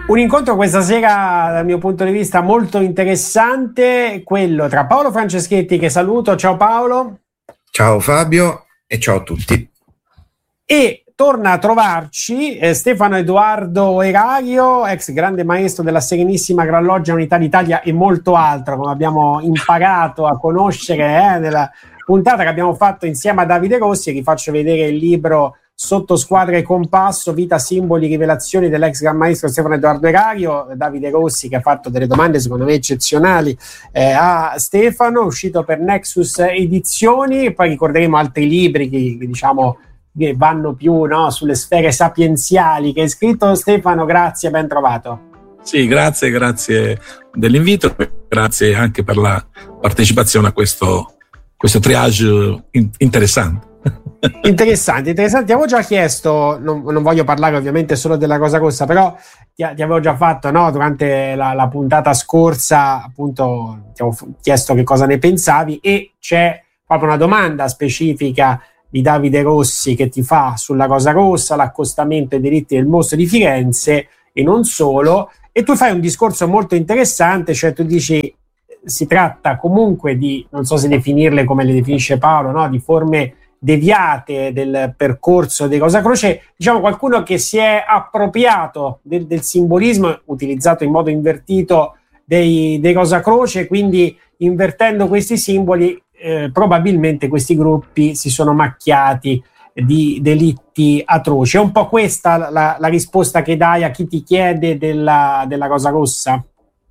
Un incontro questa sera, dal mio punto di vista, molto interessante, quello tra Paolo Franceschetti, che saluto. Ciao Paolo. Ciao Fabio e ciao a tutti. E torna a trovarci Stefano Edoardo Erario, ex grande maestro della Serenissima Gran Loggia Unità d'Italia e molto altro, come abbiamo imparato a conoscere nella puntata che abbiamo fatto insieme a Davide Rossi. E vi faccio vedere il libro Sotto Squadra e Compasso, vita, simboli, rivelazioni dell'ex gran maestro Stefano Edoardo Erario. Davide Rossi, che ha fatto delle domande secondo me eccezionali a Stefano, uscito per Nexus Edizioni. Poi ricorderemo altri libri che diciamo che vanno più sulle sfere sapienziali che hai scritto. Stefano, grazie, ben trovato. Sì, grazie dell'invito, grazie anche per la partecipazione a questo triage interessante. Interessante. Avevo già chiesto, non voglio parlare ovviamente solo della Rosa Rossa, però ti avevo già fatto durante la puntata scorsa, appunto ti avevo chiesto che cosa ne pensavi, e c'è proprio una domanda specifica di Davide Rossi che ti fa sulla Rosa Rossa, l'accostamento ai diritti del mostro di Firenze e non solo, e tu fai un discorso molto interessante, cioè tu dici si tratta comunque di, non so se definirle come le definisce Paolo, di forme deviate del percorso di Rosa Croce, diciamo qualcuno che si è appropriato del simbolismo utilizzato in modo invertito dei Rosa Croce, quindi invertendo questi simboli probabilmente questi gruppi si sono macchiati di delitti atroci. È un po' questa la risposta che dai a chi ti chiede della Rosa Rossa?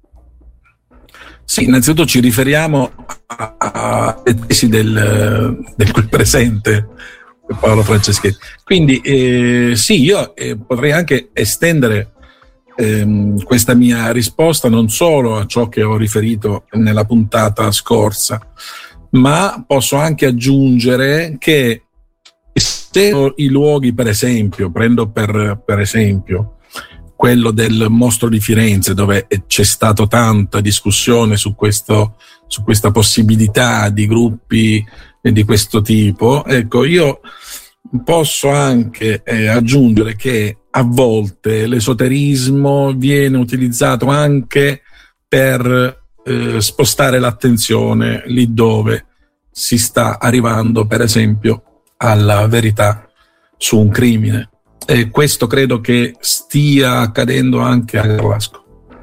Sì, innanzitutto ci riferiamo alle tesi del qui presente Paolo Franceschetti. Quindi sì, io potrei anche estendere questa mia risposta non solo a ciò che ho riferito nella puntata scorsa, ma posso anche aggiungere che se i luoghi, per esempio, prendo per esempio quello del Mostro di Firenze, dove c'è stata tanta discussione su questa possibilità di gruppi di questo tipo, ecco, io posso anche aggiungere che a volte l'esoterismo viene utilizzato anche per spostare l'attenzione lì dove si sta arrivando, per esempio, alla verità su un crimine. E questo credo che stia accadendo anche a Carlasco.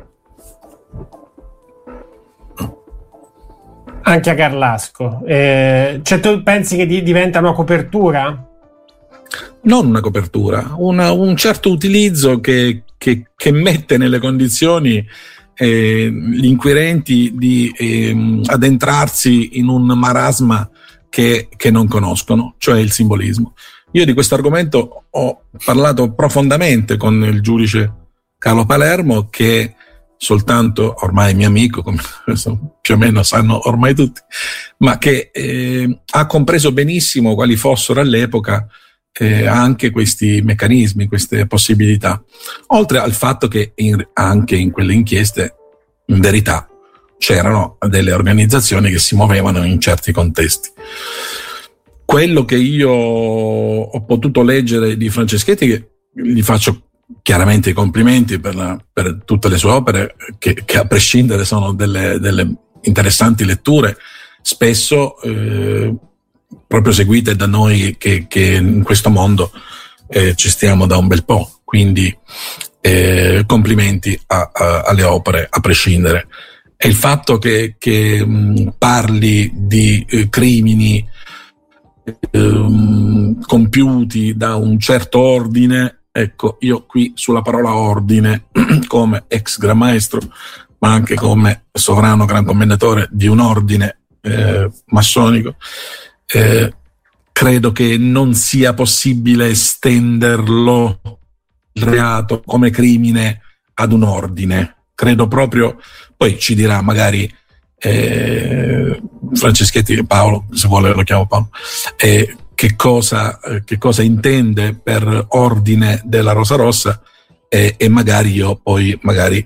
Anche a Carlasco. Cioè tu pensi che diventa una copertura? Non una copertura, un certo utilizzo che mette nelle condizioni gli inquirenti di addentrarsi in un marasma che non conoscono, cioè il simbolismo. Io di questo argomento ho parlato profondamente con il giudice Carlo Palermo, che soltanto ormai è mio amico, come più o meno sanno ormai tutti, ma che ha compreso benissimo quali fossero all'epoca anche questi meccanismi, queste possibilità, oltre al fatto che anche in quelle inchieste in verità c'erano delle organizzazioni che si muovevano in certi contesti. Quello che io ho potuto leggere di Franceschetti, che gli faccio chiaramente i complimenti per tutte le sue opere, che a prescindere sono delle interessanti letture, spesso proprio seguite da noi che in questo mondo ci stiamo da un bel po', quindi complimenti alle opere a prescindere. E il fatto che parli di crimini compiuti da un certo ordine, ecco, io qui sulla parola ordine, come ex gran maestro, ma anche come sovrano gran commendatore di un ordine massonico, credo che non sia possibile estenderlo, il reato, come crimine ad un ordine. Credo proprio, poi ci dirà magari Franceschetti, Paolo, se vuole lo chiamo Paolo, che cosa intende per ordine della Rosa Rossa, e magari io poi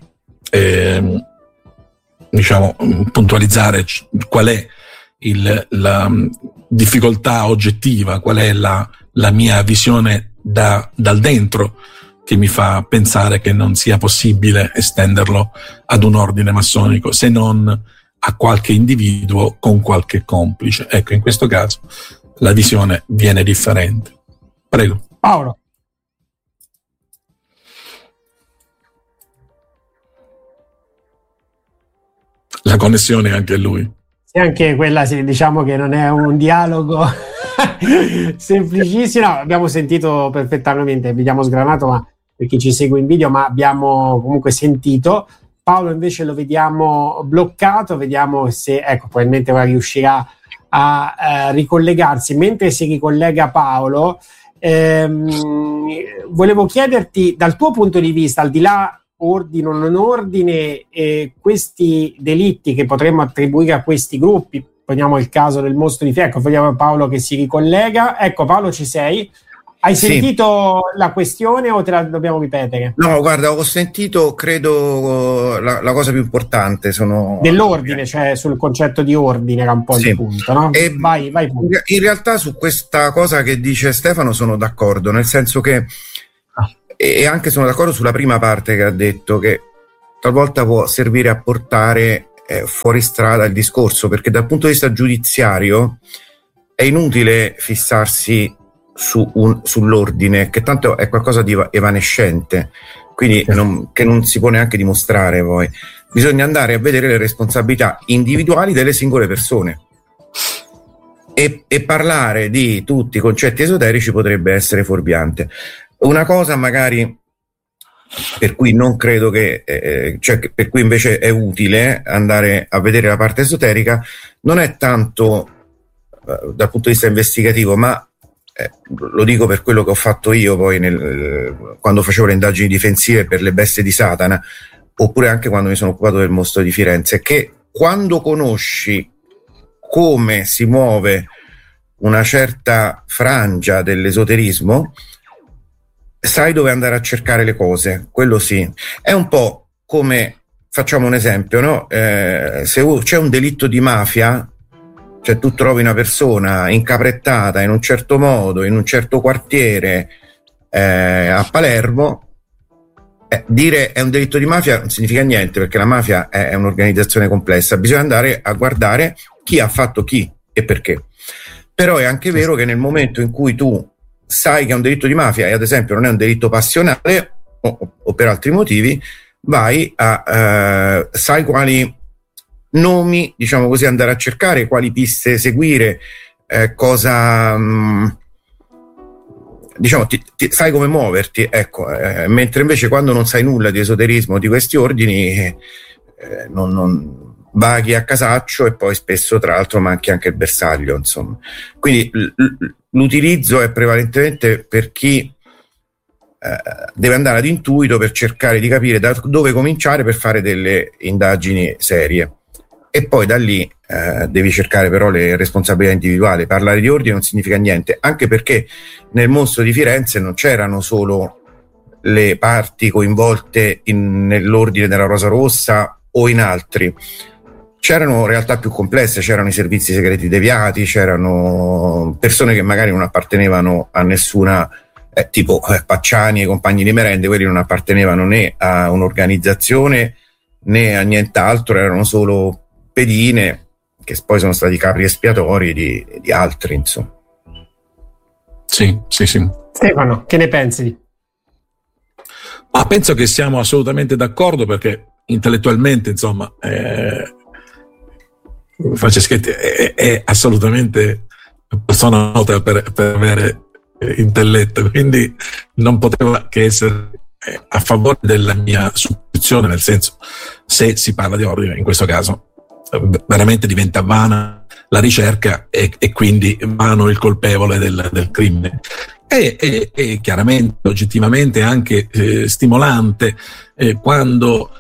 diciamo puntualizzare qual è la difficoltà oggettiva, qual è la mia visione dal dentro, che mi fa pensare che non sia possibile estenderlo ad un ordine massonico, se non a qualche individuo con qualche complice. Ecco, in questo caso la visione viene differente. Prego. Paolo. La connessione anche a lui. Sì, anche quella, sì, diciamo che non è un dialogo semplicissimo. No, abbiamo sentito perfettamente, abbiamo sgranato, ma per chi ci segue in video, ma abbiamo comunque sentito. Paolo invece lo vediamo bloccato, vediamo se, ecco, probabilmente ora riuscirà a ricollegarsi. Mentre si ricollega Paolo, volevo chiederti, dal tuo punto di vista, al di là ordine o non ordine, questi delitti che potremmo attribuire a questi gruppi, poniamo il caso del mostro di fiera, ecco, vediamo Paolo che si ricollega. Ecco, Paolo, ci sei? Hai sentito la questione o te la dobbiamo ripetere? No, guarda, ho sentito, credo, la cosa più importante dell'ordine, cioè sul concetto di ordine era un po' il punto, no? Vai. In realtà su questa cosa che dice Stefano sono d'accordo, nel senso che e anche sono d'accordo sulla prima parte che ha detto, che talvolta può servire a portare fuori strada il discorso, perché dal punto di vista giudiziario è inutile fissarsi sull'ordine, che tanto è qualcosa di evanescente, quindi che non si può neanche dimostrare. Poi bisogna andare a vedere le responsabilità individuali delle singole persone, e parlare di tutti i concetti esoterici potrebbe essere fuorviante. Una cosa magari per cui non credo che, cioè per cui invece è utile andare a vedere la parte esoterica, non è tanto dal punto di vista investigativo, ma lo dico per quello che ho fatto io poi quando facevo le indagini difensive per le bestie di Satana, oppure anche quando mi sono occupato del mostro di Firenze, che quando conosci come si muove una certa frangia dell'esoterismo, sai dove andare a cercare le cose. Quello sì, è un po' come, facciamo un esempio, no? Se c'è un delitto di mafia, cioè tu trovi una persona incaprettata in un certo modo, in un certo quartiere a Palermo, dire è un delitto di mafia non significa niente, perché la mafia è un'organizzazione complessa, bisogna andare a guardare chi ha fatto chi e perché. Però è anche vero che nel momento in cui tu sai che è un delitto di mafia e ad esempio non è un delitto passionale o per altri motivi, vai a sai quali nomi, diciamo così, andare a cercare, quali piste seguire, cosa diciamo sai come muoverti, ecco, mentre invece quando non sai nulla di esoterismo, di questi ordini, non vaghi a casaccio e poi spesso tra l'altro manchi anche il bersaglio, insomma. Quindi l'utilizzo è prevalentemente per chi deve andare ad intuito per cercare di capire da dove cominciare per fare delle indagini serie, e poi da lì devi cercare però le responsabilità individuali. Parlare di ordine non significa niente, anche perché nel mostro di Firenze non c'erano solo le parti coinvolte nell'ordine della Rosa Rossa o in altri, c'erano realtà più complesse, c'erano i servizi segreti deviati, c'erano persone che magari non appartenevano a nessuna, tipo Pacciani e compagni di merende, quelli non appartenevano né a un'organizzazione né a nient'altro, erano solo pedine che poi sono stati capri espiatori di altri, insomma. Sì. Stefano, che ne pensi? Ma penso che siamo assolutamente d'accordo, perché intellettualmente, insomma, Franceschetti è assolutamente persona nota per avere intelletto, quindi non poteva che essere a favore della mia supposizione, nel senso, se si parla di ordine, in questo caso veramente diventa vana la ricerca e quindi vano il colpevole del crimine. E chiaramente, oggettivamente anche stimolante quando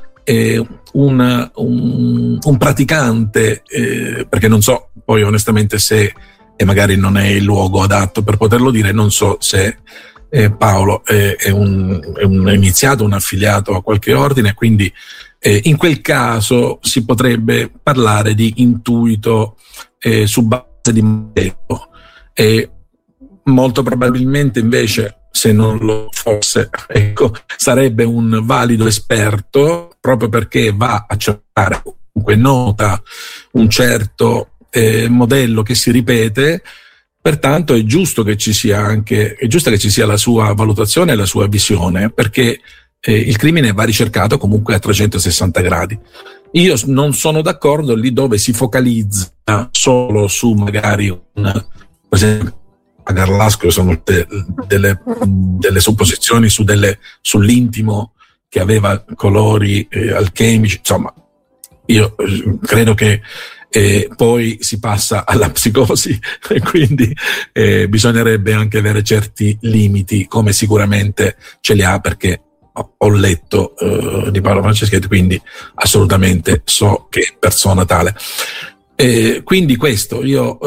un praticante, perché non so poi onestamente se, e magari non è il luogo adatto per poterlo dire, non so se Paolo è un iniziato, un affiliato a qualche ordine, quindi in quel caso si potrebbe parlare di intuito su base di modello, e molto probabilmente invece se non lo fosse, ecco, sarebbe un valido esperto, proprio perché va a cercare, comunque nota un certo modello che si ripete. Pertanto è giusto che ci sia la sua valutazione e la sua visione, perché il crimine va ricercato comunque a 360 gradi. Io non sono d'accordo lì dove si focalizza solo su magari per esempio a Garlasco sono delle supposizioni sull'intimo che aveva colori alchemici, insomma io credo che poi si passa alla psicosi e quindi bisognerebbe anche avere certi limiti, come sicuramente ce li ha, perché ho letto di Paolo Franceschetti, quindi assolutamente so che è persona tale. Quindi questo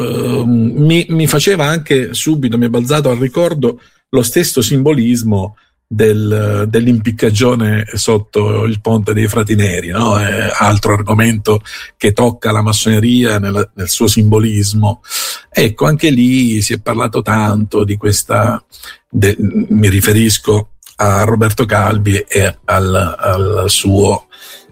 mi faceva anche subito, mi è balzato al ricordo lo stesso simbolismo dell'impiccagione sotto il ponte dei Frati Neri, no? Altro argomento che tocca la massoneria nel suo simbolismo. Ecco, anche lì si è parlato tanto di questa, mi riferisco a Roberto Calvi e al suo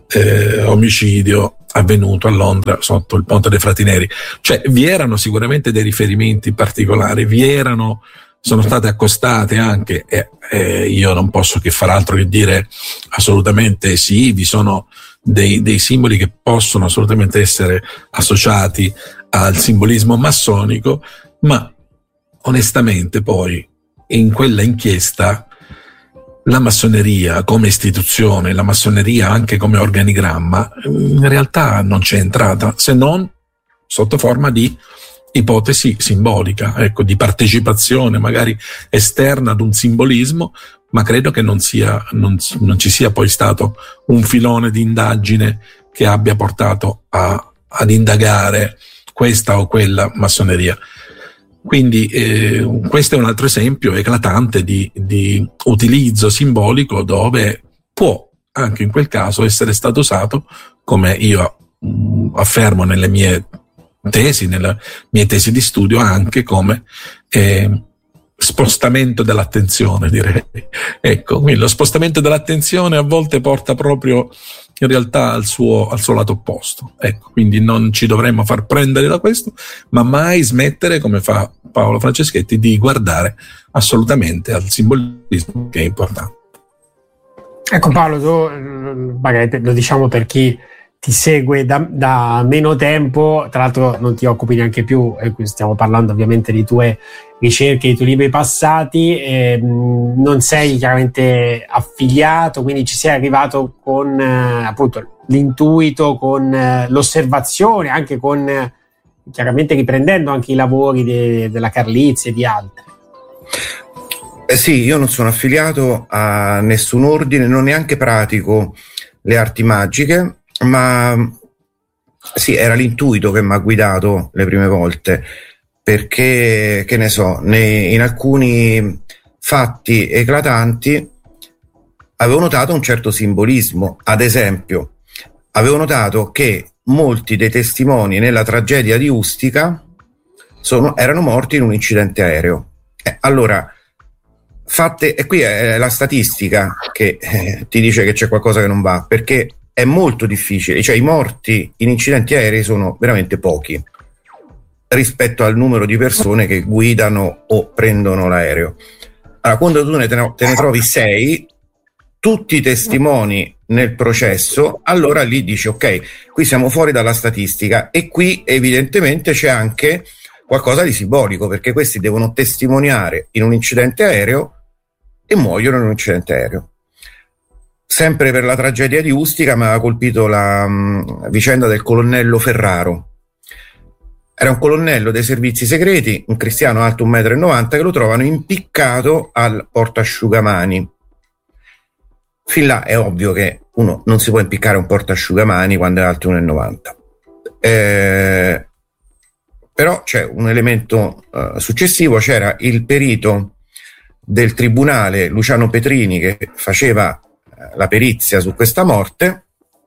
omicidio avvenuto a Londra sotto il ponte dei Frati Neri. Cioè vi erano sicuramente dei riferimenti particolari, sono state accostate anche, io non posso che far altro che dire assolutamente sì, vi sono dei simboli che possono assolutamente essere associati al simbolismo massonico, ma onestamente poi in quella inchiesta la massoneria come istituzione, la massoneria anche come organigramma, in realtà non c'è entrata, se non sotto forma di ipotesi simbolica, ecco, di partecipazione magari esterna ad un simbolismo, ma credo che non ci sia poi stato un filone di indagine che abbia portato ad indagare questa o quella massoneria. Quindi questo è un altro esempio eclatante di utilizzo simbolico, dove può anche in quel caso essere stato usato, come io affermo nelle mie tesi di studio, anche come spostamento dell'attenzione, direi. Ecco, quindi lo spostamento dell'attenzione a volte porta proprio in realtà al suo lato opposto. Ecco, quindi non ci dovremmo far prendere da questo, ma mai smettere, come fa Paolo Franceschetti, di guardare assolutamente al simbolismo, che è importante. Ecco Paolo, tu magari lo diciamo per chi ti segue da meno tempo, tra l'altro non ti occupi neanche più, stiamo parlando ovviamente di tue ricerche, di tuoi libri passati, non sei chiaramente affiliato, quindi ci sei arrivato con appunto l'intuito, con l'osservazione, anche con chiaramente riprendendo anche i lavori della Carlizzi e di altri. Sì, io non sono affiliato a nessun ordine, non neanche pratico le arti magiche, ma sì, era l'intuito che mi ha guidato le prime volte, perché, che ne so, in alcuni fatti eclatanti avevo notato un certo simbolismo. Ad esempio, avevo notato che molti dei testimoni nella tragedia di Ustica erano morti in un incidente aereo. Allora, e qui è la statistica che ti dice che c'è qualcosa che non va, perché è molto difficile, cioè i morti in incidenti aerei sono veramente pochi rispetto al numero di persone che guidano o prendono l'aereo. Allora, quando tu te ne trovi 6, tutti i testimoni nel processo, allora lì dici ok, qui siamo fuori dalla statistica, e qui evidentemente c'è anche qualcosa di simbolico, perché questi devono testimoniare in un incidente aereo e muoiono in un incidente aereo. Sempre per la tragedia di Ustica mi aveva colpito la vicenda del colonnello Ferraro. Era un colonnello dei servizi segreti, un cristiano alto 1,90 m, che lo trovano impiccato al portaasciugamani. Fin là è ovvio che uno non si può impiccare un portaasciugamani quando è alto 1,90 m. Però c'è un elemento successivo, c'era il perito del tribunale Luciano Petrini che faceva la perizia su questa morte,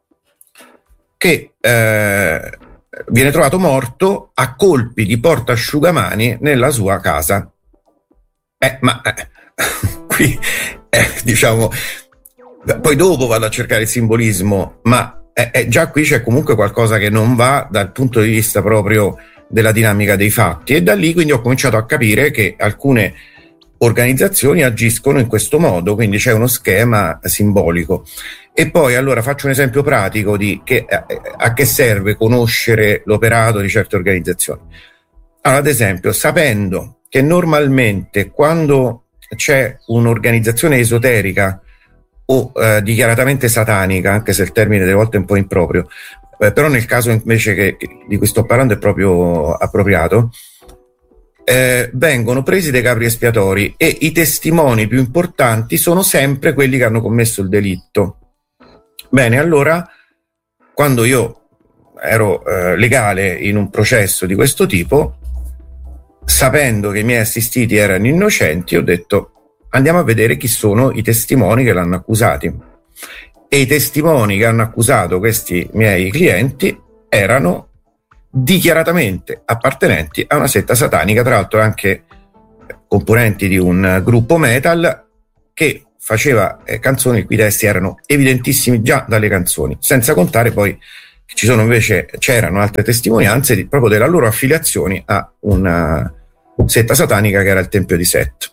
che viene trovato morto a colpi di portaasciugamani nella sua casa. qui diciamo, poi dopo vado a cercare il simbolismo, ma già qui c'è comunque qualcosa che non va dal punto di vista proprio della dinamica dei fatti, e da lì quindi ho cominciato a capire che alcune organizzazioni agiscono in questo modo, quindi c'è uno schema simbolico. E poi allora faccio un esempio pratico di a che serve conoscere l'operato di certe organizzazioni. Allora, ad esempio, sapendo che normalmente quando c'è un'organizzazione esoterica o dichiaratamente satanica, anche se il termine delle volte è un po' improprio, però nel caso invece di cui sto parlando è proprio appropriato, vengono presi dei capri espiatori e i testimoni più importanti sono sempre quelli che hanno commesso il delitto. Bene, allora quando io ero legale in un processo di questo tipo, sapendo che i miei assistiti erano innocenti, ho detto: andiamo a vedere chi sono i testimoni che l'hanno accusati. E i testimoni che hanno accusato questi miei clienti erano dichiaratamente appartenenti a una setta satanica, tra l'altro anche componenti di un gruppo metal che faceva canzoni i cui testi erano evidentissimi già dalle canzoni, senza contare poi che c'erano altre testimonianze proprio della loro affiliazione a una setta satanica che era il Tempio di Set.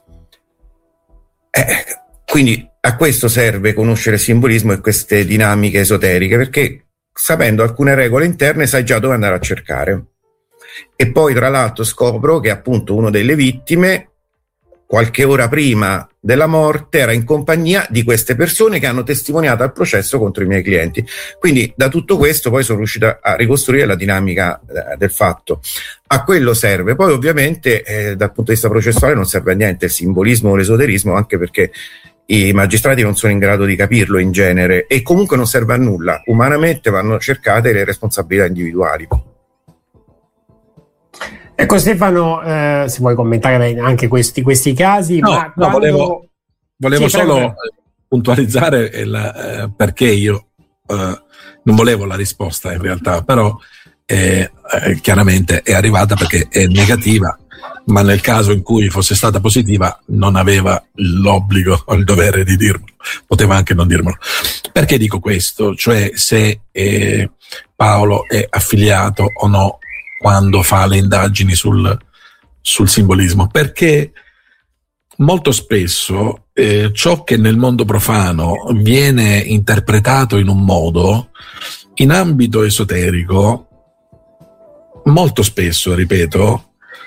Quindi a questo serve conoscere il simbolismo e queste dinamiche esoteriche, perché sapendo alcune regole interne sai già dove andare a cercare. E poi tra l'altro scopro che appunto uno delle vittime qualche ora prima della morte era in compagnia di queste persone che hanno testimoniato al processo contro i miei clienti. Quindi da tutto questo poi sono riuscito a ricostruire la dinamica del fatto. A quello serve. Poi ovviamente dal punto di vista processuale non serve a niente il simbolismo o l'esoterismo, anche perché i magistrati non sono in grado di capirlo in genere, e comunque non serve a nulla. Umanamente vanno cercate le responsabilità individuali. Ecco Stefano, se vuoi commentare anche questi casi. Volevo solo puntualizzare perché io non volevo la risposta in realtà, però chiaramente è arrivata perché è negativa, ma nel caso in cui fosse stata positiva non aveva l'obbligo o il dovere di dirmelo, poteva anche non dirmelo. Perché dico questo? Cioè se Paolo è affiliato o no quando fa le indagini sul simbolismo, perché molto spesso ciò che nel mondo profano viene interpretato in un modo, in ambito esoterico, molto spesso, ripeto,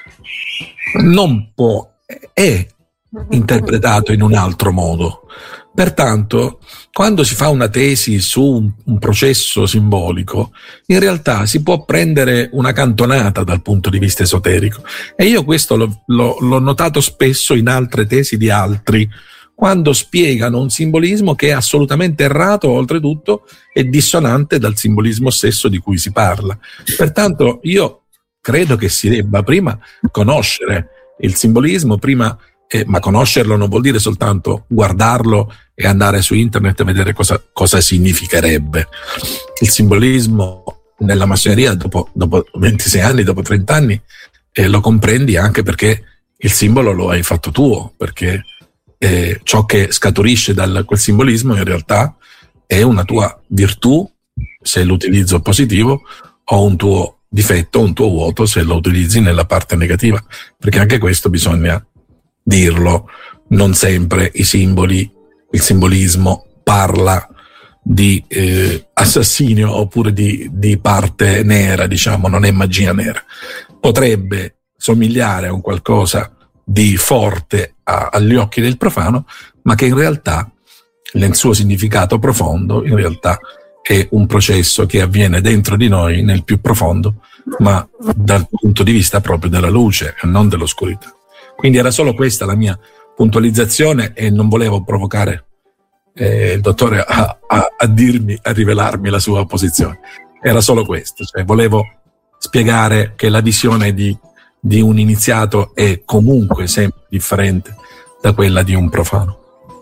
è interpretato in un altro modo. Pertanto, quando si fa una tesi su un processo simbolico, in realtà si può prendere una cantonata dal punto di vista esoterico. E io questo l'ho notato spesso in altre tesi di altri, quando spiegano un simbolismo che è assolutamente errato, oltretutto è dissonante dal simbolismo stesso di cui si parla. Pertanto io credo che si debba prima conoscere il simbolismo, ma conoscerlo non vuol dire soltanto guardarlo e andare su internet e vedere cosa significherebbe. Il simbolismo nella massoneria dopo 26 anni, dopo 30 anni, lo comprendi anche perché il simbolo lo hai fatto tuo, perché ciò che scaturisce da quel simbolismo in realtà è una tua virtù se l'utilizzo positivo, o un tuo difetto, un tuo vuoto se lo utilizzi nella parte negativa, perché anche questo bisogna dirlo. Non sempre il simbolismo parla di assassinio oppure di parte nera, diciamo, non è magia nera. Potrebbe somigliare a un qualcosa di forte agli occhi del profano, ma che in realtà nel suo significato profondo in realtà è un processo che avviene dentro di noi nel più profondo, ma dal punto di vista proprio della luce e non dell'oscurità. Quindi era solo questa la mia puntualizzazione e non volevo provocare il dottore a rivelarmi la sua posizione. Era solo questo, cioè volevo spiegare che la visione di un iniziato è comunque sempre differente da quella di un profano.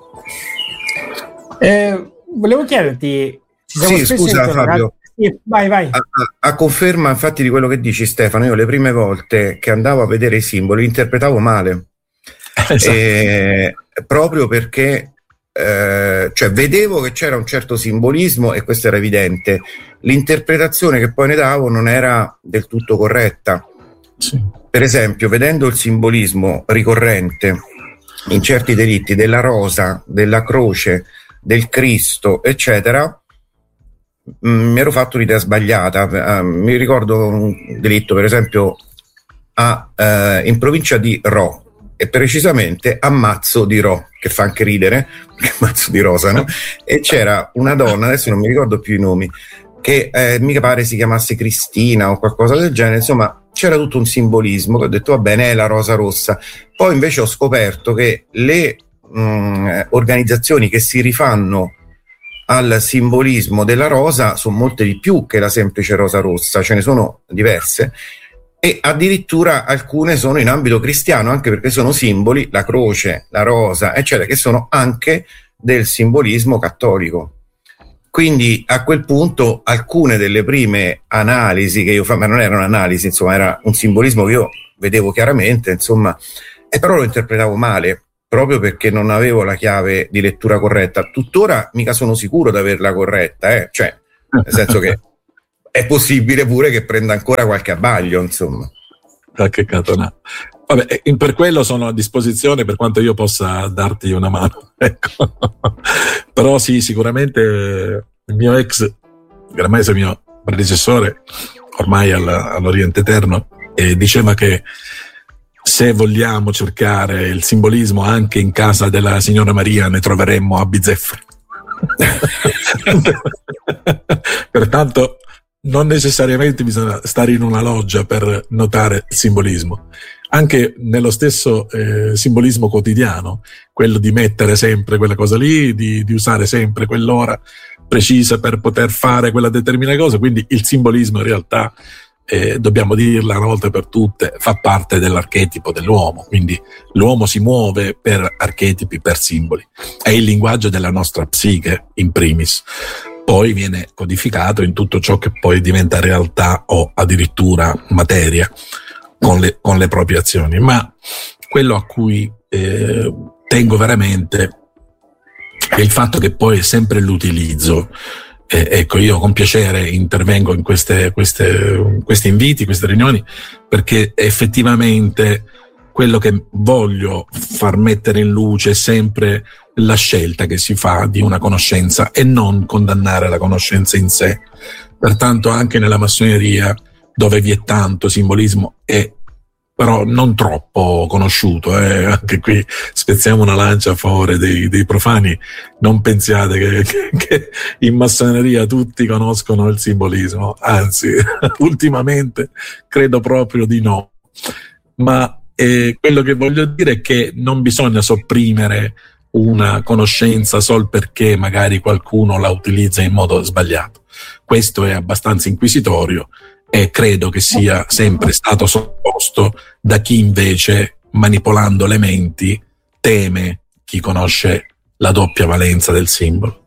Volevo chiederti, scusa Fabio, vai. A conferma infatti di quello che dici Stefano, io le prime volte che andavo a vedere i simboli li interpretavo male, Esatto. Proprio perché cioè vedevo che c'era un certo simbolismo e questo era evidente. L'interpretazione che poi ne davo non era del tutto corretta. Sì. Per esempio, vedendo il simbolismo ricorrente in certi delitti della rosa, della croce, del Cristo, eccetera, mi ero fatto un'idea sbagliata. Mi ricordo un delitto, per esempio, in provincia di Rho, e precisamente a Mazzo di Rho, che fa anche ridere, perché Mazzo di Rosa, no? E c'era una donna, adesso non mi ricordo più i nomi, che mica pare si chiamasse Cristina o qualcosa del genere, insomma c'era tutto un simbolismo che ho detto va bene, è la rosa rossa. Poi invece ho scoperto che le organizzazioni che si rifanno al simbolismo della rosa sono molte di più che la semplice rosa rossa, ce ne sono diverse. E addirittura alcune sono in ambito cristiano, anche perché sono simboli, la croce, la rosa, eccetera, che sono anche del simbolismo cattolico. Quindi a quel punto alcune delle prime analisi che io ma non erano analisi, insomma, era un simbolismo che io vedevo chiaramente, insomma, e però lo interpretavo male, proprio perché non avevo la chiave di lettura corretta. Tuttora mica sono sicuro di averla corretta, cioè, nel senso che è possibile pure che prenda ancora qualche abbaglio, insomma. Che catonata. Vabbè, per quello sono a disposizione per quanto io possa darti una mano. Ecco. Però sì, sicuramente il mio il maestro mio predecessore, ormai all'Oriente Eterno, diceva che se vogliamo cercare il simbolismo anche in casa della signora Maria ne troveremmo a bizzeffe. Pertanto non necessariamente bisogna stare in una loggia per notare il simbolismo. Anche nello stesso simbolismo quotidiano, quello di mettere sempre quella cosa lì, di usare sempre quell'ora precisa per poter fare quella determinata cosa, quindi il simbolismo in realtà, dobbiamo dirla una volta per tutte, fa parte dell'archetipo dell'uomo, quindi l'uomo si muove per archetipi, per simboli. È il linguaggio della nostra psiche, in primis. Poi viene codificato in tutto ciò che poi diventa realtà o addirittura materia con le proprie azioni. Ma quello a cui tengo veramente è il fatto che poi è sempre l'utilizzo. Ecco, io con piacere intervengo in questi inviti, queste riunioni, perché effettivamente quello che voglio far mettere in luce è sempre la scelta che si fa di una conoscenza e non condannare la conoscenza in sé. Pertanto anche nella massoneria, dove vi è tanto simbolismo e però non troppo conosciuto, anche qui spezziamo una lancia a favore dei profani, non pensiate che in massoneria tutti conoscono il simbolismo, anzi ultimamente credo proprio di no. Ma quello che voglio dire è che non bisogna sopprimere una conoscenza sol perché magari qualcuno la utilizza in modo sbagliato. Questo è abbastanza inquisitorio e credo che sia sempre stato sopposto da chi invece, manipolando le menti, teme chi conosce la doppia valenza del simbolo.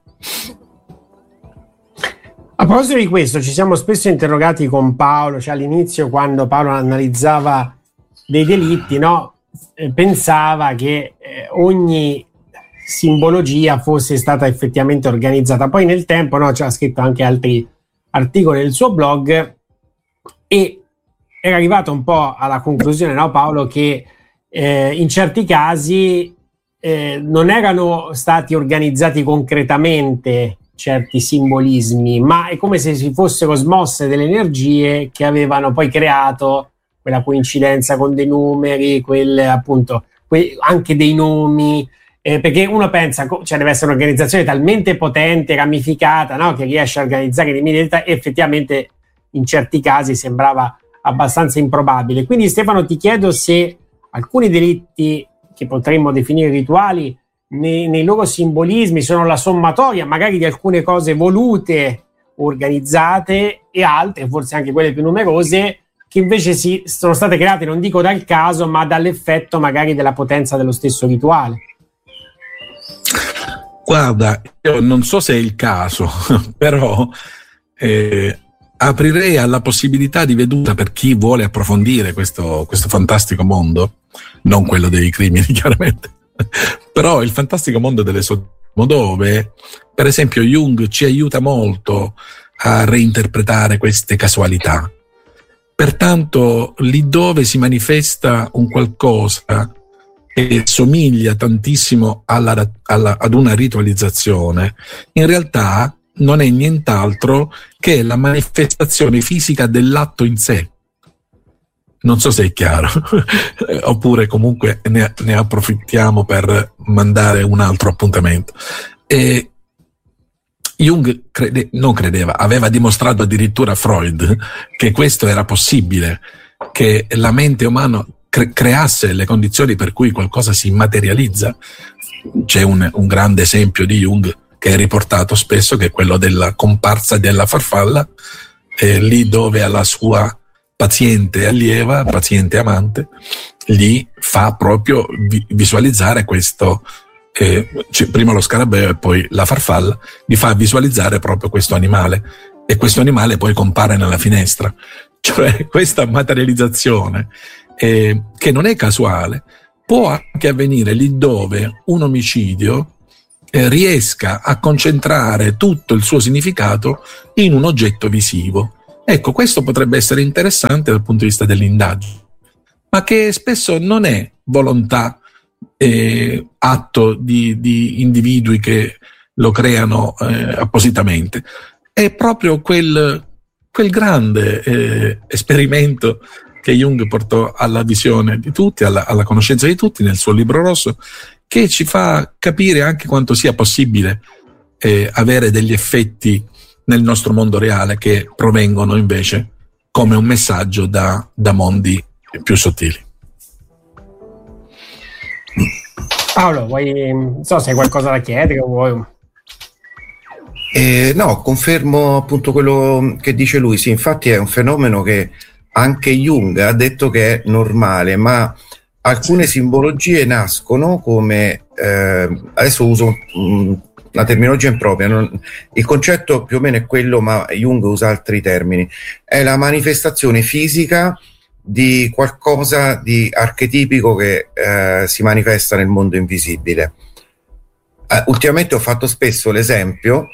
A proposito di questo, ci siamo spesso interrogati con Paolo, cioè all'inizio quando Paolo analizzava dei delitti, no? Pensava che ogni simbologia fosse stata effettivamente organizzata. Poi nel tempo, no, ci ha scritto anche altri articoli nel suo blog e era arrivato un po' alla conclusione, no, Paolo, che in certi casi non erano stati organizzati concretamente certi simbolismi, ma è come se si fossero smosse delle energie che avevano poi creato quella coincidenza con dei numeri, quelle appunto anche dei nomi, perché uno pensa, cioè deve essere un'organizzazione talmente potente, ramificata, no, che riesce a organizzare le miliardi, effettivamente in certi casi sembrava abbastanza improbabile. Quindi Stefano, ti chiedo se alcuni delitti che potremmo definire rituali nei loro simbolismi sono la sommatoria magari di alcune cose volute, organizzate, e altre, forse anche quelle più numerose, che invece sono state create, non dico dal caso, ma dall'effetto magari della potenza dello stesso rituale. Guarda, io non so se è il caso, però aprirei alla possibilità di veduta per chi vuole approfondire questo fantastico mondo, non quello dei crimini chiaramente, però il fantastico mondo delle dove, per esempio, Jung ci aiuta molto a reinterpretare queste casualità. Pertanto, lì dove si manifesta un qualcosa che somiglia tantissimo ad una ritualizzazione, in realtà non è nient'altro che la manifestazione fisica dell'atto in sé. Non so se è chiaro, oppure comunque ne approfittiamo per mandare un altro appuntamento. E Jung non credeva, aveva dimostrato addirittura a Freud che questo era possibile, che la mente umana creasse le condizioni per cui qualcosa si materializza. C'è un grande esempio di Jung che è riportato spesso, che è quello della comparsa della farfalla, lì dove alla sua paziente allieva, paziente amante, gli fa proprio visualizzare questo, prima lo scarabeo e poi la farfalla, gli fa visualizzare proprio questo animale, e questo animale poi compare nella finestra. Cioè questa materializzazione, che non è casuale, può anche avvenire lì dove un omicidio riesca a concentrare tutto il suo significato in un oggetto visivo. Ecco, questo potrebbe essere interessante dal punto di vista dell'indagine, ma che spesso non è volontà, atto di individui che lo creano appositamente. È proprio quel grande esperimento che Jung portò alla visione di tutti, alla conoscenza di tutti nel suo libro rosso, che ci fa capire anche quanto sia possibile avere degli effetti nel nostro mondo reale che provengono invece come un messaggio da mondi più sottili. Paolo, non so se hai qualcosa da chiedere o vuoi... No, confermo appunto quello che dice lui. Sì, infatti è un fenomeno che anche Jung ha detto che è normale, ma alcune simbologie nascono come, adesso uso una terminologia impropria, il concetto più o meno è quello, ma Jung usa altri termini, è la manifestazione fisica di qualcosa di archetipico che si manifesta nel mondo invisibile. Ultimamente ho fatto spesso l'esempio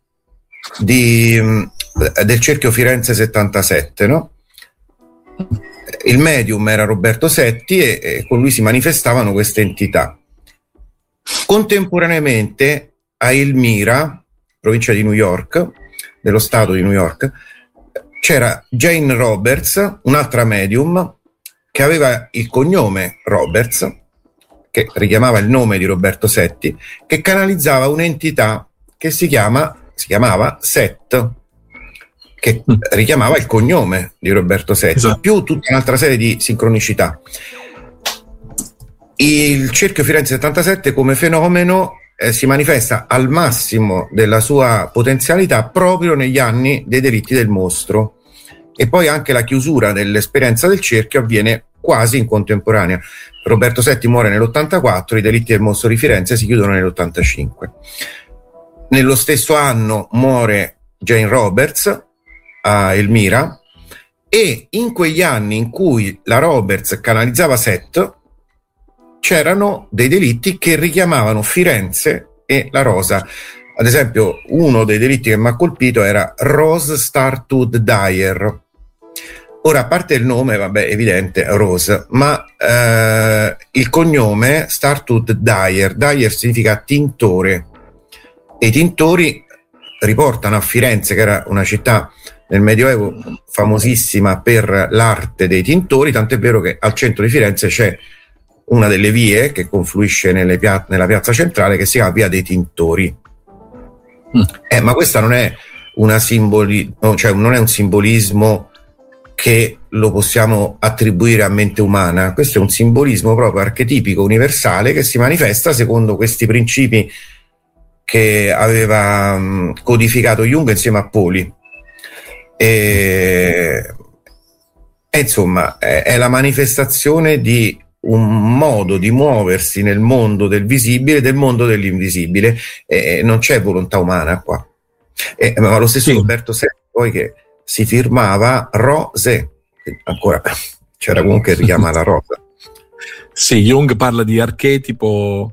del cerchio Firenze 77, no? Il medium era Roberto Setti e con lui si manifestavano queste entità. Contemporaneamente a Elmira, provincia di New York, dello stato di New York, c'era Jane Roberts, un'altra medium che aveva il cognome Roberts, che richiamava il nome di Roberto Setti, che canalizzava un'entità che si chiamava Set, che richiamava il cognome di Roberto Setti, esatto, più tutta un'altra serie di sincronicità. Il cerchio Firenze 77 come fenomeno si manifesta al massimo della sua potenzialità proprio negli anni dei delitti del mostro, e poi anche la chiusura dell'esperienza del cerchio avviene quasi in contemporanea. Roberto Setti muore nell'84, i delitti del mostro di Firenze si chiudono nell'85. Nello stesso anno muore Jane Roberts a Elmira, e in quegli anni in cui la Roberts canalizzava Set c'erano dei delitti che richiamavano Firenze e la rosa. Ad esempio, uno dei delitti che mi ha colpito era Rose Startwood Dyer. Ora, a parte il nome, vabbè, evidente, Rose, ma il cognome Startwood Dyer significa tintore, e i tintori riportano a Firenze, che era una città nel Medioevo famosissima per l'arte dei tintori, tant'è vero che al centro di Firenze c'è una delle vie che confluisce nella piazza centrale, che si chiama Via dei Tintori. Ma questa non è non è un simbolismo che lo possiamo attribuire a mente umana. Questo è un simbolismo proprio archetipico, universale, che si manifesta secondo questi principi che aveva codificato Jung insieme a Pauli. E insomma è la manifestazione di un modo di muoversi nel mondo del visibile, del mondo dell'invisibile, non c'è volontà umana qua. Ma lo stesso Roberto Setti, poi, che si firmava Rose, ancora c'era comunque il richiamo alla rosa. Sì, Jung parla di archetipo,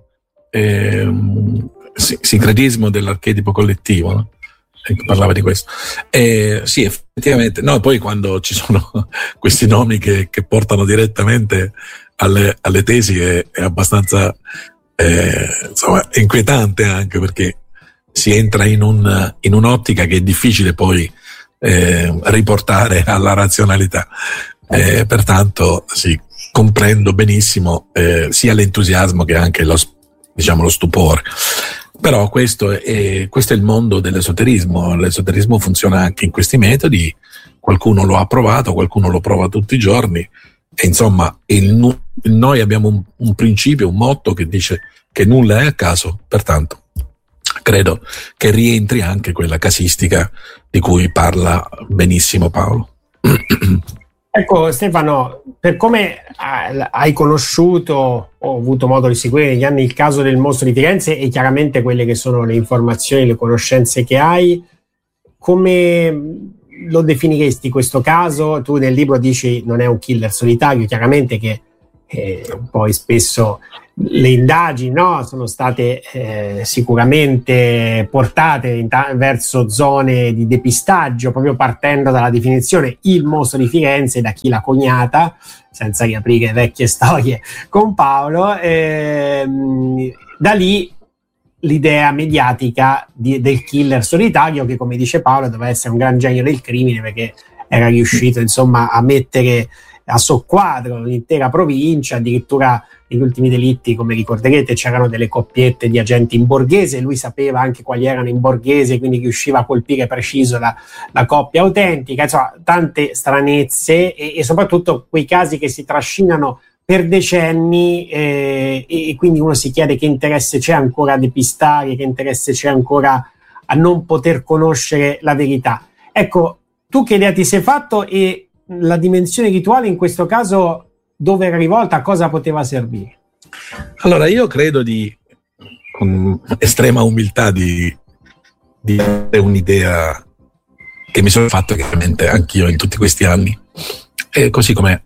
sincretismo dell'archetipo collettivo, no? Parlava di questo. Sì, effettivamente. No, poi quando ci sono questi nomi che portano direttamente alle tesi è abbastanza insomma, inquietante, anche perché si entra in un'ottica che è difficile poi riportare alla razionalità. Pertanto sì, comprendo benissimo sia l'entusiasmo che anche lo stupore. Però questo è il mondo dell'esoterismo. L'esoterismo funziona anche in questi metodi, qualcuno lo ha provato, qualcuno lo prova tutti i giorni, e insomma noi abbiamo un principio, un motto che dice che nulla è a caso, pertanto credo che rientri anche quella casistica di cui parla benissimo Paolo. Ecco Stefano, per come hai conosciuto o avuto modo di seguire negli anni il caso del mostro di Firenze e chiaramente quelle che sono le informazioni, le conoscenze che hai, come lo definiresti questo caso? Tu nel libro dici non è un killer solitario, chiaramente che poi spesso le indagini, no, sono state sicuramente portate verso zone di depistaggio, proprio partendo dalla definizione il mostro di Firenze, da chi l'ha coniata, senza riaprire vecchie storie con Paolo. Da lì l'idea mediatica del killer solitario, che come dice Paolo doveva essere un gran genio del crimine, perché era riuscito insomma a mettere a soqquadro l'intera provincia. Addirittura negli ultimi delitti, come ricorderete, c'erano delle coppiette di agenti in borghese, lui sapeva anche quali erano in borghese, quindi riusciva a colpire preciso la coppia autentica. Insomma, tante stranezze e soprattutto quei casi che si trascinano per decenni, e quindi uno si chiede che interesse c'è ancora a depistare, che interesse c'è ancora a non poter conoscere la verità. Ecco, tu che idea ti sei fatto, e la dimensione rituale in questo caso dove era rivolta, a cosa poteva servire? Allora, io credo con estrema umiltà di dare un'idea che mi sono fatto chiaramente anch'io in tutti questi anni, e così come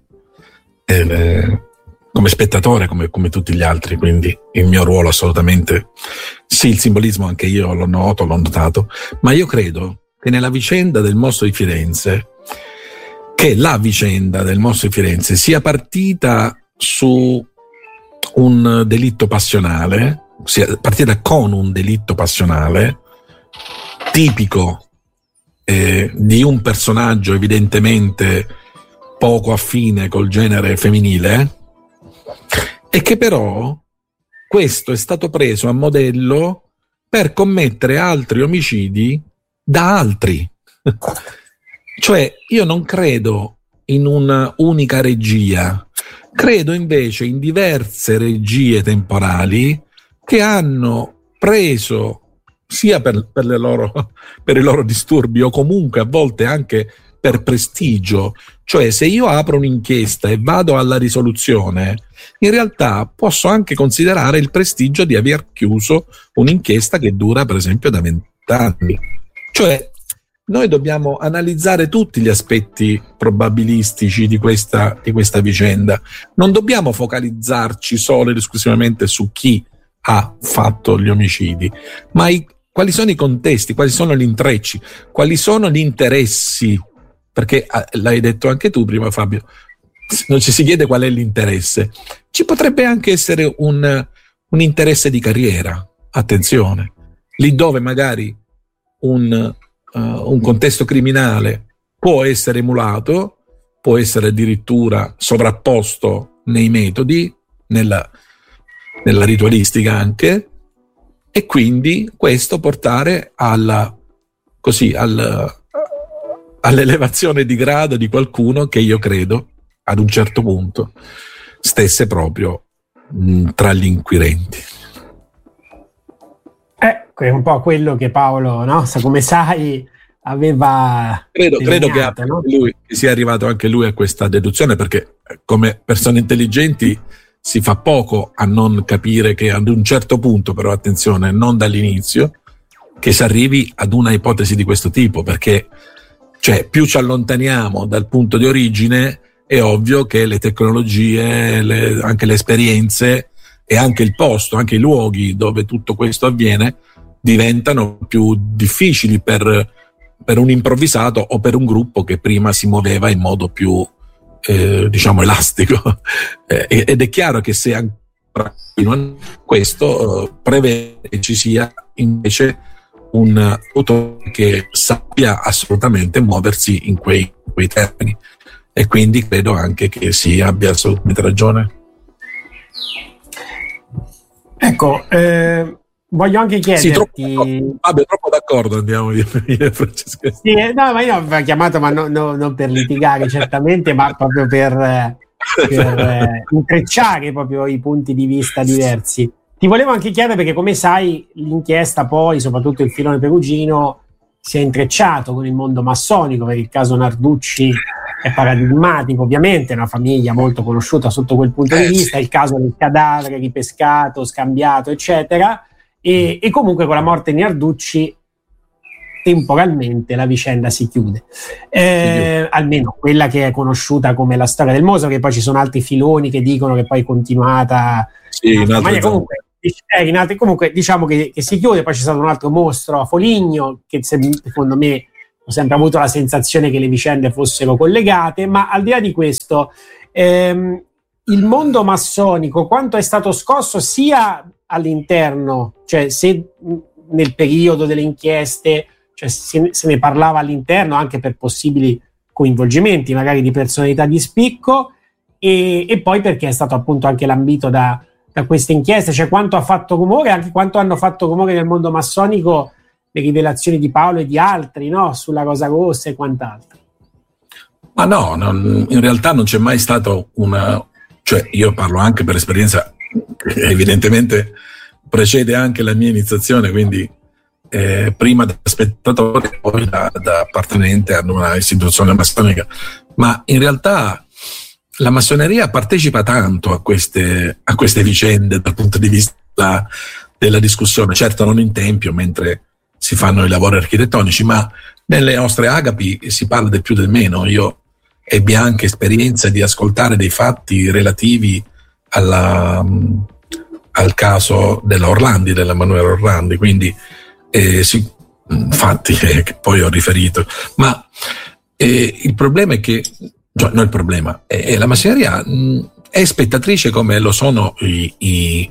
spettatore, come tutti gli altri, quindi il mio ruolo assolutamente sì, il simbolismo anche io l'ho notato, ma io credo che nella vicenda del mostro di Firenze, che la vicenda del mostro di Firenze sia partita su un delitto passionale, sia partita con un delitto passionale tipico di un personaggio evidentemente poco affine col genere femminile, e che però questo è stato preso a modello per commettere altri omicidi da altri. Cioè, io non credo in una unica regia, credo invece in diverse regie temporali che hanno preso, sia per i loro disturbi, o comunque a volte anche per prestigio. Cioè, se io apro un'inchiesta e vado alla risoluzione, in realtà posso anche considerare il prestigio di aver chiuso un'inchiesta che dura per esempio da 20 anni. Cioè, noi dobbiamo analizzare tutti gli aspetti probabilistici di questa vicenda. Non dobbiamo focalizzarci solo ed esclusivamente su chi ha fatto gli omicidi, ma quali sono i contesti, quali sono gli intrecci, quali sono gli interessi. Perché l'hai detto anche tu prima, Fabio, non ci si chiede qual è l'interesse. Ci potrebbe anche essere un interesse di carriera, attenzione, lì dove magari un contesto criminale può essere emulato, può essere addirittura sovrapposto nei metodi, nella ritualistica anche, e quindi questo portare all'elevazione di grado di qualcuno che io credo ad un certo punto stesse proprio tra gli inquirenti. È un po' quello che Paolo, no? Come sai, aveva credo che no? Lui sia arrivato anche lui a questa deduzione, perché come persone intelligenti si fa poco a non capire che ad un certo punto, però attenzione, non dall'inizio, che si arrivi ad una ipotesi di questo tipo, perché Cioè, più ci allontaniamo dal punto di origine, è ovvio che le tecnologie, anche le esperienze e anche il posto, anche i luoghi dove tutto questo avviene diventano più difficili per un improvvisato o per un gruppo che prima si muoveva in modo più diciamo elastico. Ed è chiaro che se ancora questo prevede che ci sia invece un autore che sappia assolutamente muoversi in quei termini, e quindi credo anche che si abbia assolutamente ragione. Ecco, voglio anche chiederti... troppo d'accordo andiamo io e Francesca. Sì, no, ma io ho chiamato ma non per litigare certamente, ma proprio per intrecciare proprio i punti di vista diversi. Ti volevo anche chiedere, perché come sai l'inchiesta poi, soprattutto il filone perugino, si è intrecciato con il mondo massonico, perché il caso Narducci è paradigmatico, ovviamente, è una famiglia molto conosciuta sotto quel punto di vista, il caso del cadavere ripescato, scambiato, eccetera, e comunque con la morte di Narducci temporalmente la vicenda si chiude, almeno quella che è conosciuta come la storia del Mosa, che poi ci sono altri filoni che dicono che poi è continuata comunque diciamo che si chiude. Poi c'è stato un altro mostro a Foligno, che secondo me ho sempre avuto la sensazione che le vicende fossero collegate, ma al di là di questo il mondo massonico quanto è stato scosso sia all'interno, cioè se nel periodo delle inchieste, cioè se ne parlava all'interno anche per possibili coinvolgimenti magari di personalità di spicco, e poi perché è stato appunto anche lambito da queste inchieste, cioè quanto ha fatto rumore, anche quanto hanno fatto rumore nel mondo massonico le rivelazioni di Paolo e di altri, no? Sulla Rosa Rossa e quant'altro. Ma no, in realtà non c'è mai stato cioè io parlo anche per esperienza che evidentemente precede anche la mia iniziazione, quindi prima da spettatore e poi da appartenente ad una istituzione massonica, ma in realtà la massoneria partecipa tanto a queste vicende dal punto di vista della discussione, certo non in tempio mentre si fanno i lavori architettonici, ma nelle nostre agapi si parla del più del meno. Io ebbi anche esperienza di ascoltare dei fatti relativi al caso della Emanuele Orlandi, quindi fatti che poi ho riferito, ma il problema è che il problema è la massoneria è spettatrice come lo sono i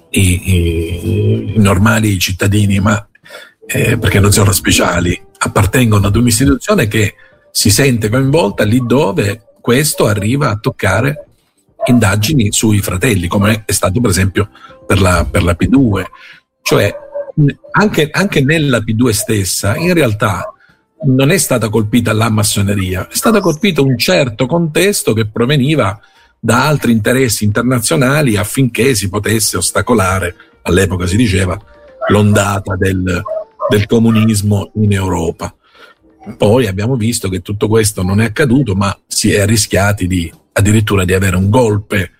normali cittadini, ma perché non sono speciali, appartengono ad un'istituzione che si sente coinvolta lì dove questo arriva a toccare indagini sui fratelli, come è stato per esempio per la P2, cioè anche nella P2 stessa in realtà non è stata colpita la massoneria, è stato colpito un certo contesto che proveniva da altri interessi internazionali affinché si potesse ostacolare, all'epoca si diceva, l'ondata del comunismo in Europa. Poi abbiamo visto che tutto questo non è accaduto, ma si è rischiati addirittura di avere un golpe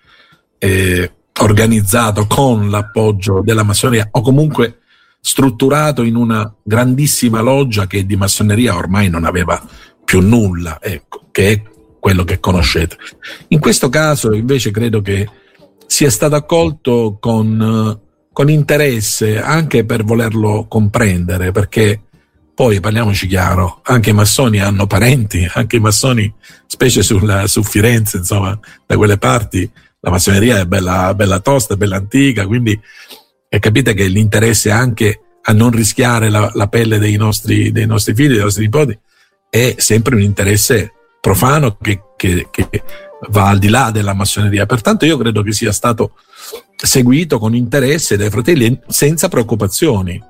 organizzato con l'appoggio della massoneria, o comunque strutturato in una grandissima loggia che di massoneria ormai non aveva più nulla, ecco, che è quello che conoscete. In questo caso invece credo che sia stato accolto con interesse, anche per volerlo comprendere, perché poi parliamoci chiaro, anche i massoni hanno parenti, anche i massoni, specie su Firenze, insomma, da quelle parti la massoneria è bella tosta, è bella antica, quindi capite che l'interesse anche a non rischiare la pelle dei nostri figli, dei nostri nipoti, è sempre un interesse profano che va al di là della massoneria. Pertanto io credo che sia stato seguito con interesse dai fratelli senza preoccupazioni.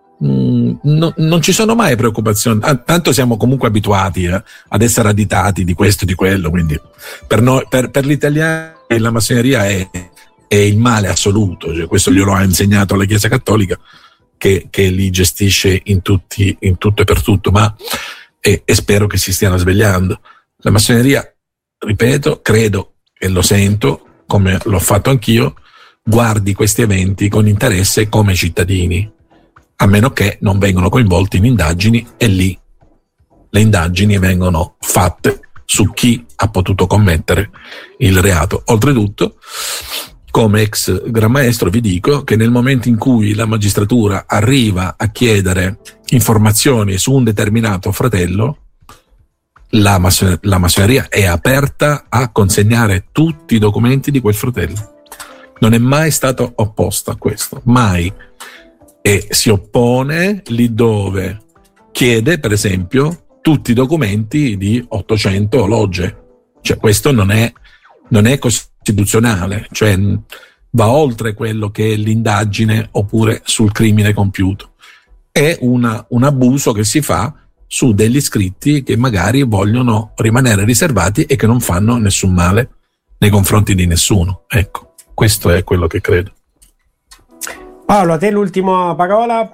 Non ci sono mai preoccupazioni, tanto siamo comunque abituati ad essere additati di questo e di quello, quindi per noi, per gli italiani la massoneria è il male assoluto, cioè questo glielo ha insegnato la Chiesa Cattolica che li gestisce in tutto e per tutto, ma e spero che si stiano svegliando. La massoneria, ripeto, credo e lo sento, come l'ho fatto anch'io, guardi questi eventi con interesse come cittadini, a meno che non vengano coinvolti in indagini, e lì le indagini vengono fatte su chi ha potuto commettere il reato. Oltretutto, come ex Gran Maestro vi dico che nel momento in cui la magistratura arriva a chiedere informazioni su un determinato fratello, la massoneria è aperta a consegnare tutti i documenti di quel fratello. Non è mai stato opposto a questo, mai. E si oppone lì dove chiede, per esempio, tutti i documenti di 800 logge. Cioè, questo non è costituzionale, cioè va oltre quello che è l'indagine oppure sul crimine compiuto. È un abuso che si fa su degli scritti che magari vogliono rimanere riservati e che non fanno nessun male nei confronti di nessuno. Ecco, questo è quello che credo. Paolo, a te l'ultima parola?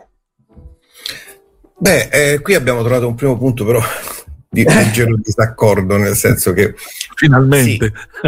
Qui abbiamo trovato un primo punto però di leggero disaccordo, nel senso che finalmente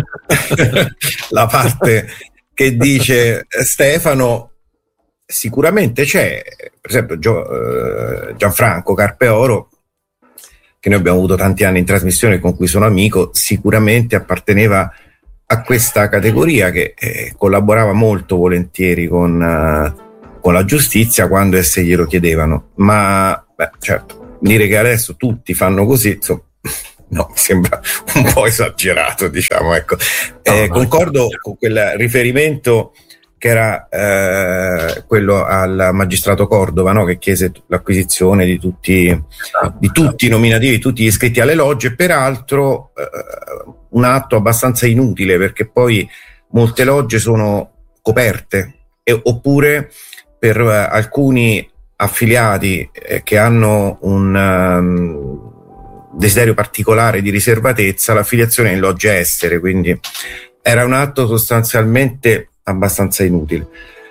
sì, la parte che dice Stefano sicuramente c'è, per esempio Gianfranco Carpeoro, che noi abbiamo avuto tanti anni in trasmissione, con cui sono amico, sicuramente apparteneva a questa categoria che collaborava molto volentieri con la giustizia quando esse glielo chiedevano, ma certo, dire che adesso tutti fanno così, insomma, no, mi sembra un po' esagerato, diciamo, ecco. Concordo con quel riferimento che era quello al magistrato Cordova, no? Che chiese l'acquisizione di tutti i nominativi, di tutti gli iscritti alle logge, peraltro un atto abbastanza inutile, perché poi molte logge sono coperte, oppure per alcuni affiliati che hanno un desiderio particolare di riservatezza, l'affiliazione è in logge estere, quindi era un atto sostanzialmente abbastanza inutile.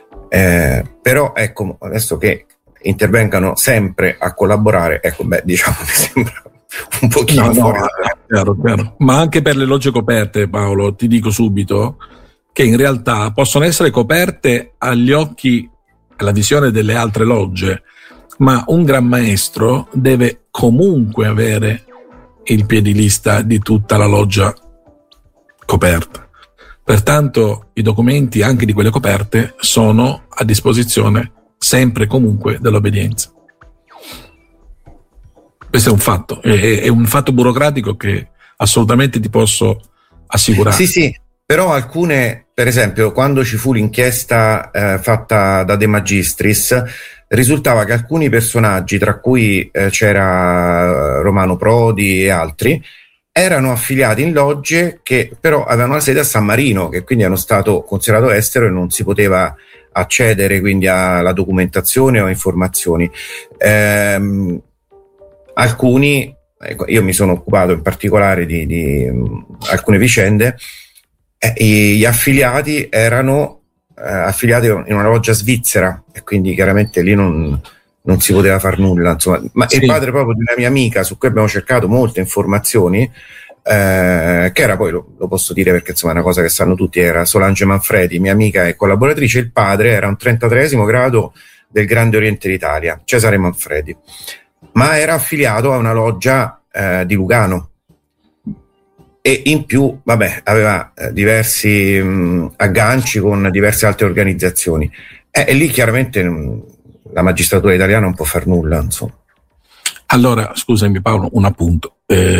Però ecco, adesso che intervengano sempre a collaborare, ecco, diciamo, mi sembra un pochino fuori. Chiaro. Ma anche per le logge coperte, Paolo, ti dico subito che in realtà possono essere coperte agli occhi, alla visione delle altre logge, ma un Gran Maestro deve comunque avere il piedilista di tutta la loggia coperta. Pertanto i documenti anche di quelle coperte sono a disposizione sempre e comunque dell'obbedienza. Questo è un fatto, è un fatto burocratico che assolutamente ti posso assicurare. Sì, però alcune, per esempio, quando ci fu l'inchiesta fatta da De Magistris, risultava che alcuni personaggi, tra cui c'era Romano Prodi e altri, erano affiliati in logge che però avevano la sede a San Marino, che quindi erano stato considerato estero e non si poteva accedere quindi alla documentazione o a informazioni. Alcuni, io mi sono occupato in particolare di alcune vicende, gli affiliati erano affiliati in una loggia svizzera e quindi chiaramente lì non si poteva far nulla, insomma. Ma sì. Il padre proprio di una mia amica, su cui abbiamo cercato molte informazioni, che era poi, lo posso dire perché insomma è una cosa che sanno tutti, era Solange Manfredi, mia amica e collaboratrice. Il padre era un 33esimo grado del Grande Oriente d'Italia, Cesare Manfredi, ma era affiliato a una loggia di Lugano e in più aveva diversi agganci con diverse altre organizzazioni e lì chiaramente la magistratura italiana non può far nulla, insomma. Allora, scusami Paolo, un appunto.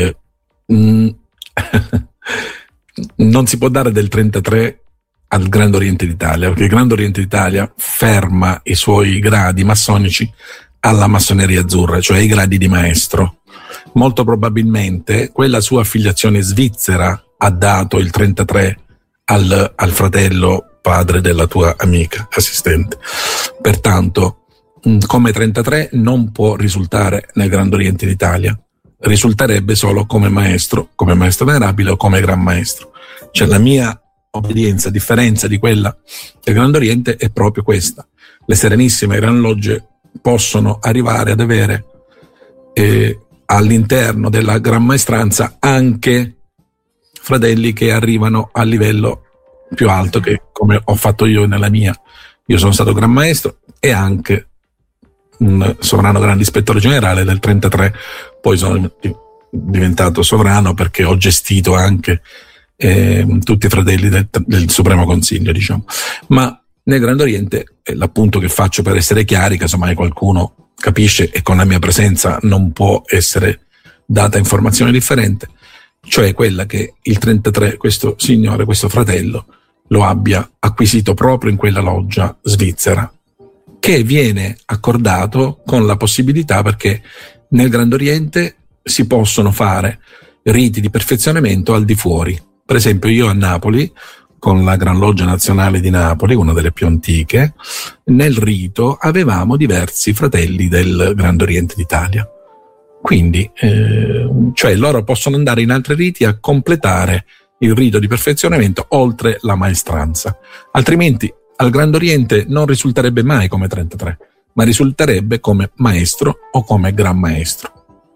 Non si può dare del 33 al Grande Oriente d'Italia, perché il Grande Oriente d'Italia ferma i suoi gradi massonici alla massoneria azzurra, cioè i gradi di maestro. Molto probabilmente quella sua affiliazione svizzera ha dato il 33 al fratello padre della tua amica assistente. Pertanto, come 33 non può risultare nel Grande Oriente d'Italia, risulterebbe solo come maestro venerabile o come Gran Maestro. Cioè la mia obbedienza, a differenza di quella del Grande Oriente, è proprio questa. Le Serenissime Gran Logge possono arrivare ad avere all'interno della Gran Maestranza anche fratelli che arrivano a livello più alto, che come ho fatto io nella mia. Io sono stato Gran Maestro e anche un sovrano grande ispettore generale, del 33 poi sono diventato sovrano perché ho gestito anche tutti i fratelli del Supremo Consiglio, diciamo. Ma nel Grande Oriente, l'appunto che faccio per essere chiari, casomai qualcuno capisce e con la mia presenza non può essere data informazione differente, cioè quella che il 33 questo signore, questo fratello, lo abbia acquisito proprio in quella loggia svizzera, che viene accordato con la possibilità, perché nel Grande Oriente si possono fare riti di perfezionamento al di fuori. Per esempio, io a Napoli, con la Gran Loggia Nazionale di Napoli, una delle più antiche, nel rito avevamo diversi fratelli del Grande Oriente d'Italia. Quindi, cioè loro possono andare in altri riti a completare il rito di perfezionamento oltre la maestranza. Altrimenti al Grande Oriente non risulterebbe mai come 33, ma risulterebbe come maestro o come gran maestro.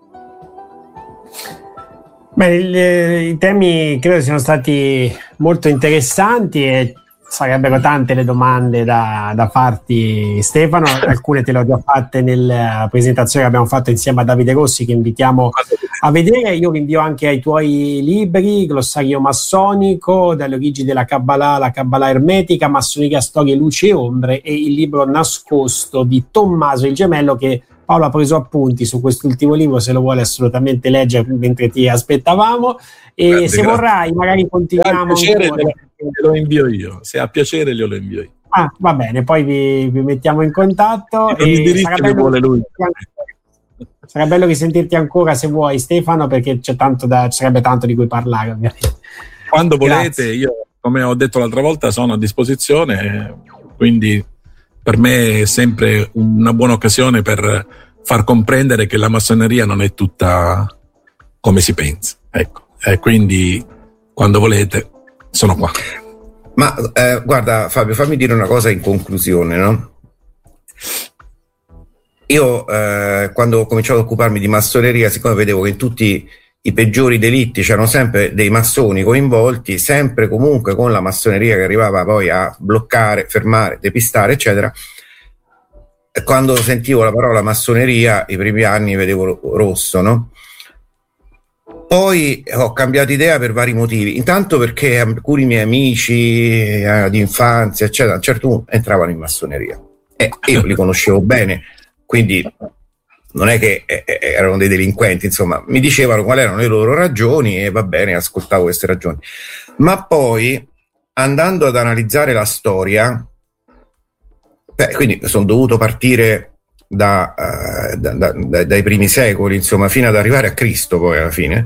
Beh, i temi credo siano stati molto interessanti e sarebbero tante le domande da farti, Stefano. Alcune te le ho già fatte nella presentazione che abbiamo fatto insieme a Davide Rossi, che invitiamo a vedere. Io rinvio anche ai tuoi libri: Glossario massonico, dalle origini della Kabbalah alla Kabbalah ermetica, Massoneria, storie, luci e ombre, e il libro Nascosto di Tommaso il Gemello, che Paolo ha preso appunti su quest'ultimo libro, se lo vuole assolutamente leggere mentre ti aspettavamo. E grazie, se vorrai magari continuiamo. Se ha piacere lo invio io, se ha piacere glielo invio io. Ah, va bene, poi vi mettiamo in contatto. Sarà bello risentirti ancora, se vuoi, Stefano, perché sarebbe tanto di cui parlare, ovviamente. Quando volete, io, come ho detto l'altra volta, sono a disposizione, quindi per me è sempre una buona occasione per far comprendere che la massoneria non è tutta come si pensa. Ecco, quindi quando volete sono qua. Ma guarda Fabio, fammi dire una cosa in conclusione, no? Io quando ho cominciato ad occuparmi di massoneria, siccome vedevo che in tutti i peggiori delitti c'erano sempre dei massoni coinvolti, sempre comunque con la massoneria che arrivava poi a bloccare, fermare, depistare, eccetera. E quando sentivo la parola massoneria, i primi anni vedevo rosso, no? Poi ho cambiato idea per vari motivi. Intanto perché alcuni miei amici di infanzia, eccetera, a un certo punto entravano in massoneria e io li conoscevo bene, quindi non è che erano dei delinquenti, insomma, mi dicevano quali erano le loro ragioni e va bene, ascoltavo queste ragioni. Ma poi, andando ad analizzare la storia, quindi sono dovuto partire dai primi secoli, insomma, fino ad arrivare a Cristo poi alla fine,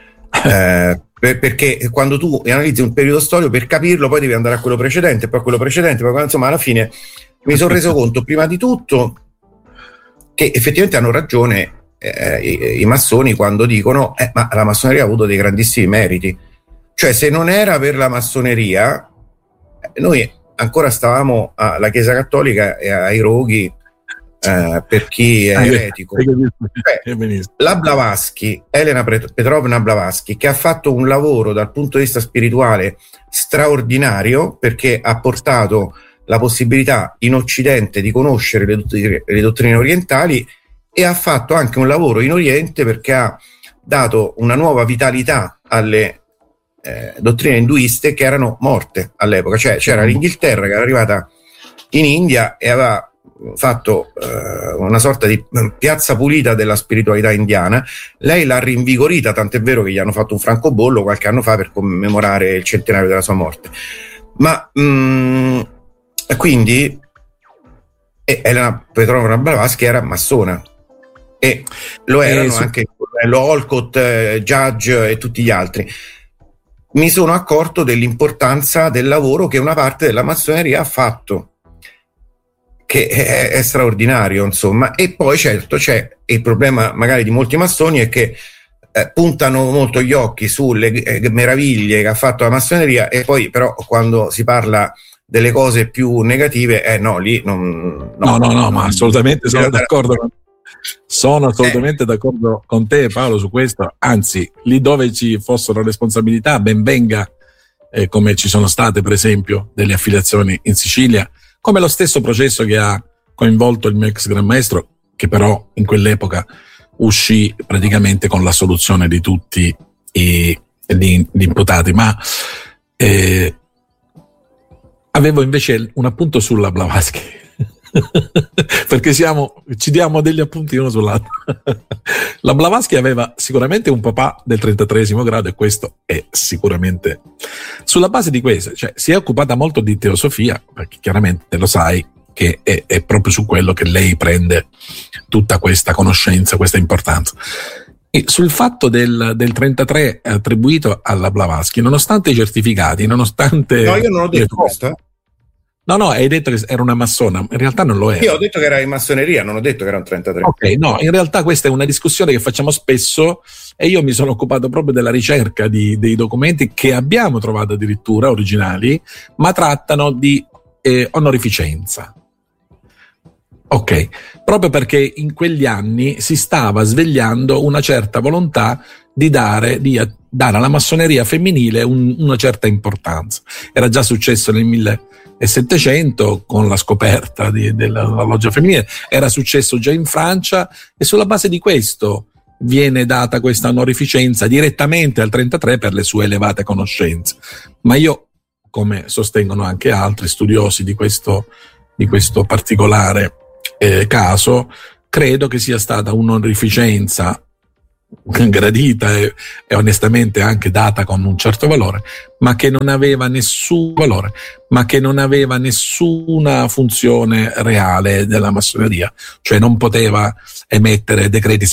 perché quando tu analizzi un periodo storico, per capirlo poi devi andare a quello precedente, poi a quello precedente, poi insomma alla fine mi sono reso conto prima di tutto che effettivamente hanno ragione i massoni quando dicono ma la massoneria ha avuto dei grandissimi meriti, cioè se non era per la massoneria noi ancora stavamo alla Chiesa Cattolica e ai roghi per chi è eretico. La Blavatsky, Elena Petrovna Blavatsky, che ha fatto un lavoro dal punto di vista spirituale straordinario, perché ha portato la possibilità in Occidente di conoscere le dottrine orientali, e ha fatto anche un lavoro in Oriente perché ha dato una nuova vitalità alle dottrine induiste che erano morte all'epoca. Cioè c'era l'Inghilterra che era arrivata in India e aveva fatto una sorta di piazza pulita della spiritualità indiana. Lei l'ha rinvigorita, tant'è vero che gli hanno fatto un francobollo qualche anno fa per commemorare il centenario della sua morte. Ma quindi Elena Petrovna Blavatsky era massona e lo erano anche Olcott, Judge e tutti gli altri. Mi sono accorto dell'importanza del lavoro che una parte della massoneria ha fatto, che è straordinario, insomma. E poi certo c'è il problema magari di molti massoni, è che puntano molto gli occhi sulle meraviglie che ha fatto la massoneria, e poi però quando si parla delle cose più negative, no, lì no, ma assolutamente sono d'accordo. Sono assolutamente d'accordo con te, Paolo, su questo. Anzi, lì dove ci fossero responsabilità, ben venga, come ci sono state, per esempio, delle affiliazioni in Sicilia, come lo stesso processo che ha coinvolto il mio ex Gran Maestro, che però in quell'epoca uscì praticamente con l'assoluzione di tutti gli imputati, ma avevo invece un appunto sulla Blavatsky perché ci diamo degli appunti uno sull'altro. La Blavatsky aveva sicuramente un papà del 33esimo grado, e questo è sicuramente sulla base di questo, cioè si è occupata molto di teosofia, perché chiaramente lo sai che è proprio su quello che lei prende tutta questa conoscenza, questa importanza. E sul fatto del 33 attribuito alla Blavatsky, nonostante i certificati, nonostante... No, io non ho detto questo. No, hai detto che era una massona, in realtà non lo è. Io ho detto che era in massoneria, non ho detto che era un 33. Ok, no, in realtà questa è una discussione che facciamo spesso, e io mi sono occupato proprio della ricerca dei documenti che abbiamo trovato addirittura originali, ma trattano di onorificenza. Ok, proprio perché in quegli anni si stava svegliando una certa volontà di dare alla massoneria femminile una certa importanza. Era già successo nel 1700 con la scoperta della loggia femminile, era successo già in Francia, e sulla base di questo viene data questa onorificenza direttamente al 33 per le sue elevate conoscenze. Ma io, come sostengono anche altri studiosi di questo particolare caso, credo che sia stata un'onorificenza gradita e onestamente anche data con un certo valore, ma che non aveva nessun valore, ma che non aveva nessuna funzione reale della massoneria, cioè non poteva emettere decreti